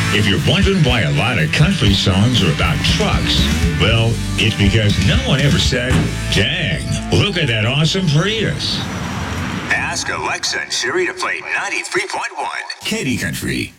If you're wondering why a lot of country songs are about trucks, well, it's because no one ever said, dang, look at that awesome Prius. Ask Alexa and Siri to play 93.1 Katy Country.